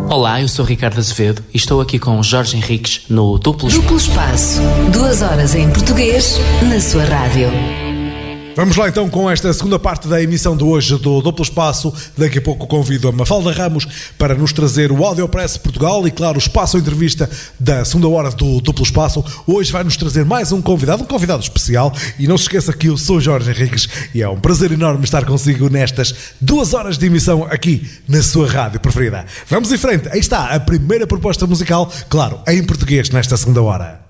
Olá, eu sou Ricardo Azevedo e estou aqui com o Jorge Henriques no Duplo Espaço. Duplo Espaço, 2 horas em português, na sua rádio. Vamos lá então com esta segunda parte da emissão de hoje do Duplo Espaço. Daqui a pouco convido a Mafalda Ramos para nos trazer o Audiopress Portugal e, claro, o espaço entrevista da segunda hora do Duplo Espaço. Hoje vai nos trazer mais um convidado especial. E não se esqueça que eu sou Jorge Henriques e é um prazer enorme estar consigo nestas 2 horas de emissão aqui na sua rádio preferida. Vamos em frente, aí está a primeira proposta musical, claro, em português nesta segunda hora.